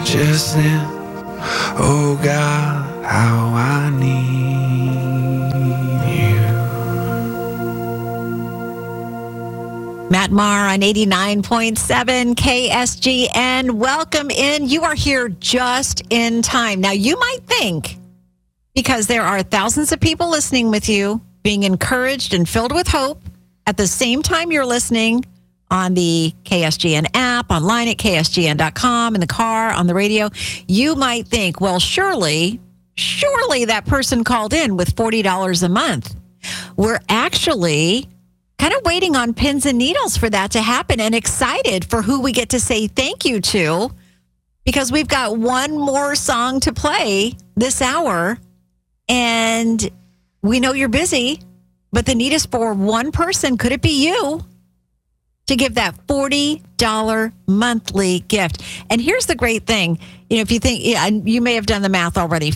just then. Oh God, how I need you. Matt Maher on 89.7 KSGN. Welcome in. You are here just in time. Now, you might think, because there are thousands of people listening with you, being encouraged and filled with hope at the same time you're listening on the KSGN app, online at ksgn.com, in the car, on the radio, you might think, well, surely that person called in with $40 a month. We're actually kind of waiting on pins and needles for that to happen and excited for who we get to say thank you to, because we've got one more song to play this hour, and we know you're busy, but the need is for one person. Could it be you to give that $40 monthly gift? And here's the great thing. If you think, you may have done the math already,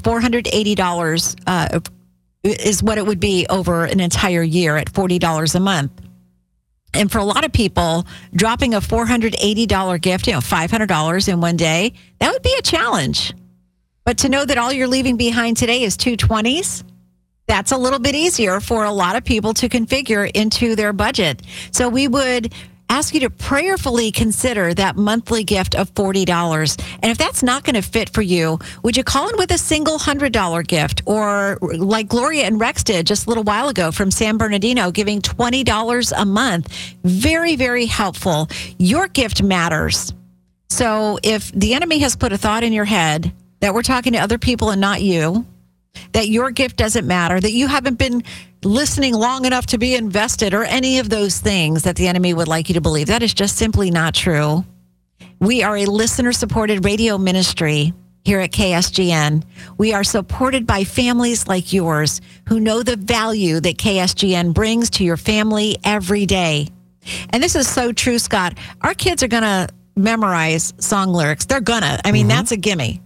$480 is what it would be over an entire year at $40 a month. And for a lot of people, dropping a $480 gift, $500 in one day, that would be a challenge. But to know that all you're leaving behind today is $220s, that's a little bit easier for a lot of people to configure into their budget. So we would ask you to prayerfully consider that monthly gift of $40. And if that's not going to fit for you, would you call in with a single $100 gift? Or like Gloria and Rex did just a little while ago from San Bernardino, giving $20 a month. Very, very helpful. Your gift matters. So if the enemy has put a thought in your head that we're talking to other people and not you, that your gift doesn't matter, that you haven't been listening long enough to be invested, or any of those things that the enemy would like you to believe, that is just simply not true. We are a listener-supported radio ministry here at KSGN. We are supported by families like yours who know the value that KSGN brings to your family every day. And this is so true, Scott. Our kids are going to memorize song lyrics. They're gonna. I mean, that's a gimme.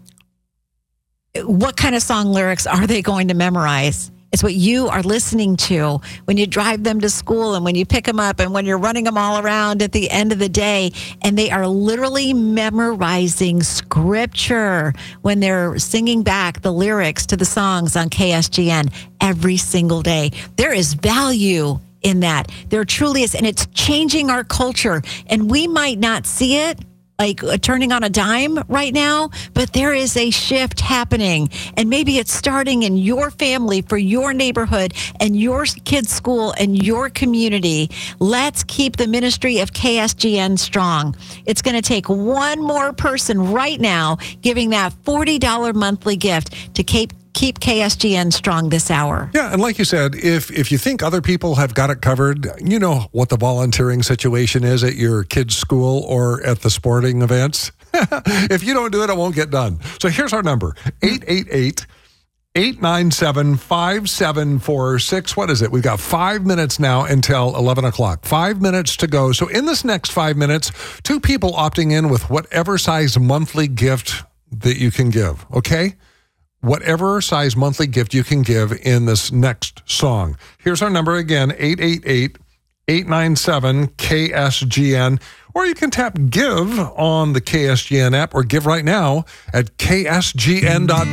What kind of song lyrics are they going to memorize? It's what you are listening to when you drive them to school and when you pick them up and when you're running them all around at the end of the day. And they are literally memorizing scripture when they're singing back the lyrics to the songs on KSGN every single day. There is value in that. There truly is. And it's changing our culture. And we might not see it like turning on a dime right now, but there is a shift happening. And maybe it's starting in your family, for your neighborhood and your kids' school and your community. Let's keep the ministry of KSGN strong. It's going to take one more person right now giving that $40 monthly gift to keep KSGN strong this hour. Yeah, and like you said, if you think other people have got it covered, you know what the volunteering situation is at your kid's school or at the sporting events. If you don't do it, it won't get done. So here's our number, 888-897-5746. What is it? We've got 5 minutes now until 11 o'clock. 5 minutes to go. So in this next 5 minutes, 2 people opting in with whatever size monthly gift that you can give, okay? Whatever size monthly gift you can give in this next song. Here's our number again, 888-897-KSGN. Or you can tap Give on the KSGN app, or give right now at ksgn.com.